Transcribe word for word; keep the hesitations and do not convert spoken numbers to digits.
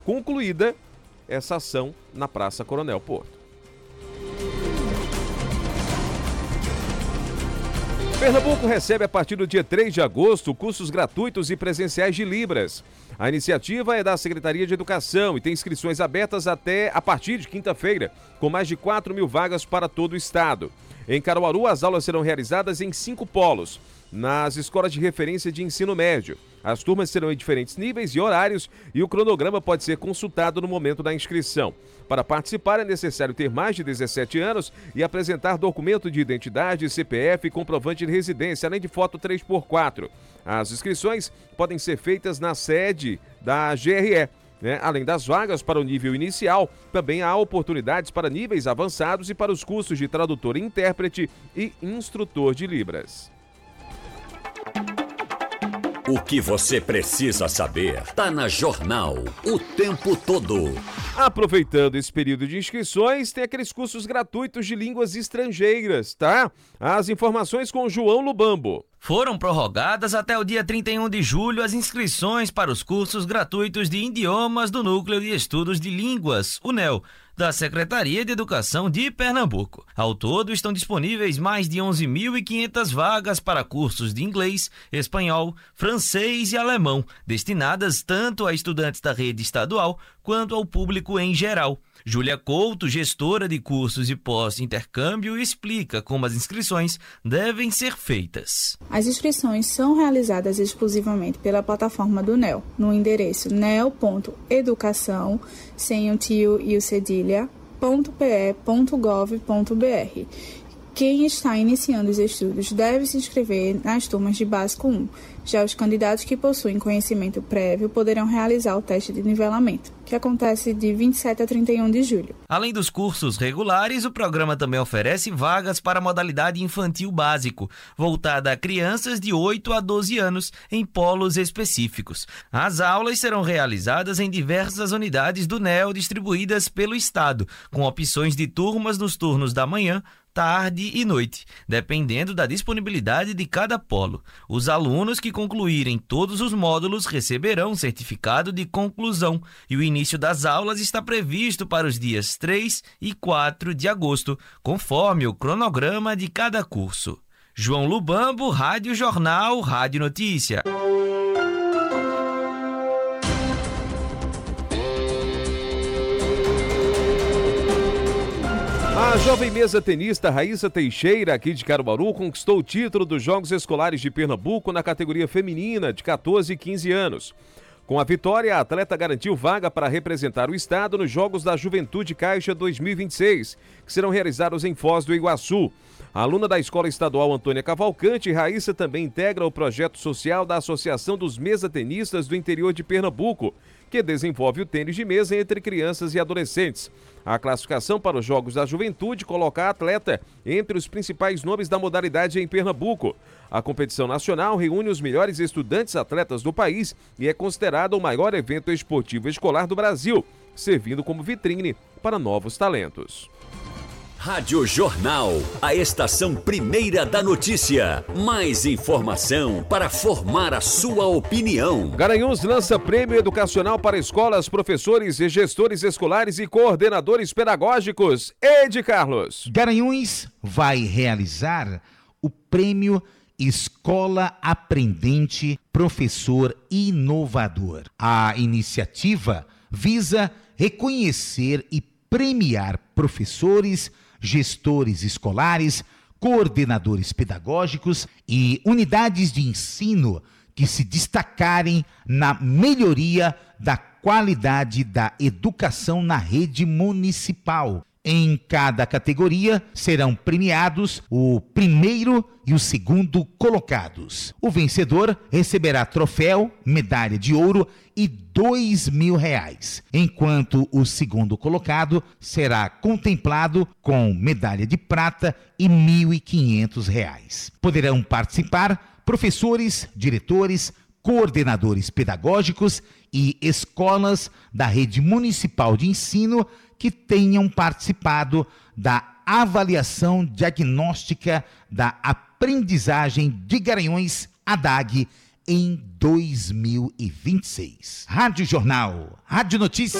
concluída essa ação na Praça Coronel Porto. Pernambuco recebe a partir do dia três de agosto cursos gratuitos e presenciais de Libras. A iniciativa é da Secretaria de Educação e tem inscrições abertas até a partir de quinta-feira, com mais de quatro mil vagas para todo o estado. Em Caruaru, as aulas serão realizadas em cinco polos, nas escolas de referência de ensino médio. As turmas serão em diferentes níveis e horários e o cronograma pode ser consultado no momento da inscrição. Para participar é necessário ter mais de dezessete anos e apresentar documento de identidade, C P F e comprovante de residência, além de foto três por quatro. As inscrições podem ser feitas na sede da G R E. Né? Além das vagas para o nível inicial, também há oportunidades para níveis avançados e para os cursos de tradutor e intérprete e instrutor de Libras. O que você precisa saber tá na Jornal o tempo todo. Aproveitando esse período de inscrições, tem aqueles cursos gratuitos de línguas estrangeiras, tá? As informações com João Lubambo. Foram prorrogadas até o dia trinta e um de julho as inscrições para os cursos gratuitos de idiomas do Núcleo de Estudos de Línguas, U N E L, da Secretaria de Educação de Pernambuco. Ao todo, estão disponíveis mais de onze mil e quinhentas vagas para cursos de inglês, espanhol, francês e alemão, destinadas tanto a estudantes da rede estadual quanto ao público em geral. Júlia Couto, gestora de cursos e pós-intercâmbio, explica como as inscrições devem ser feitas. As inscrições são realizadas exclusivamente pela plataforma do N E L, no endereço nel ponto educação, sem o tio e o cedilha, ponto pe ponto gov ponto br. Quem está iniciando os estudos deve se inscrever nas turmas de Básico um. Já os candidatos que possuem conhecimento prévio poderão realizar o teste de nivelamento, que acontece de vinte e sete a trinta e um de julho. Além dos cursos regulares, o programa também oferece vagas para a modalidade infantil básico, voltada a crianças de oito a doze anos em polos específicos. As aulas serão realizadas em diversas unidades do N E L distribuídas pelo estado, com opções de turmas nos turnos da manhã, tarde e noite, dependendo da disponibilidade de cada polo. Os alunos que concluírem todos os módulos receberão um certificado de conclusão e o início das aulas está previsto para os dias três e quatro de agosto, conforme o cronograma de cada curso. João Lubambo, Rádio Jornal, Rádio Notícia. A jovem mesa tenista Raíssa Teixeira, aqui de Caruaru, conquistou o título dos Jogos Escolares de Pernambuco na categoria feminina de catorze e quinze anos. Com a vitória, a atleta garantiu vaga para representar o estado nos Jogos da Juventude Caixa dois mil e vinte e seis, que serão realizados em Foz do Iguaçu. A aluna da Escola Estadual Antônia Cavalcante, Raíssa também integra o projeto social da Associação dos Mesatenistas do Interior de Pernambuco, que desenvolve o tênis de mesa entre crianças e adolescentes. A classificação para os Jogos da Juventude coloca a atleta entre os principais nomes da modalidade em Pernambuco. A competição nacional reúne os melhores estudantes atletas do país e é considerada o maior evento esportivo escolar do Brasil, servindo como vitrine para novos talentos. Rádio Jornal, a estação primeira da notícia. Mais informação para formar a sua opinião. Garanhuns lança prêmio educacional para escolas, professores e gestores escolares e coordenadores pedagógicos. Ed Carlos. Garanhuns vai realizar o prêmio Escola Aprendente Professor Inovador. A iniciativa visa reconhecer e premiar professores, gestores escolares, coordenadores pedagógicos e unidades de ensino que se destacarem na melhoria da qualidade da educação na rede municipal. Em cada categoria serão premiados o primeiro e o segundo colocados. O vencedor receberá troféu, medalha de ouro e dois mil reais, enquanto o segundo colocado será contemplado com medalha de prata e mil e quinhentos reais. Poderão participar professores, diretores, coordenadores pedagógicos e escolas da rede municipal de ensino que tenham participado da avaliação diagnóstica da aprendizagem de Garanhuns, A D A G, em dois mil e vinte e seis. Rádio Jornal, Rádio Notícia.